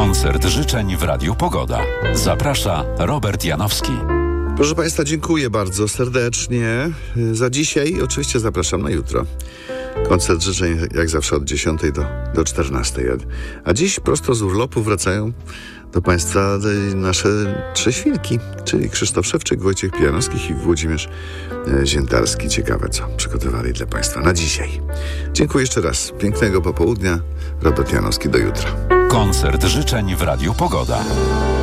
Koncert życzeń w Radiu Pogoda. Zaprasza Robert Janowski. Proszę Państwa, dziękuję bardzo serdecznie za dzisiaj. Oczywiście zapraszam na jutro. Koncert życzeń jak zawsze od 10 do 14. A dziś prosto z urlopu wracają do Państwa nasze trzy świnki, czyli Krzysztof Szewczyk, Wojciech Pijanowski i Włodzimierz Ziętarski. Ciekawe, co przygotowali dla Państwa na dzisiaj. Dziękuję jeszcze raz. Pięknego popołudnia. Robert Janowski, do jutra. Koncert życzeń w Radiu Pogoda.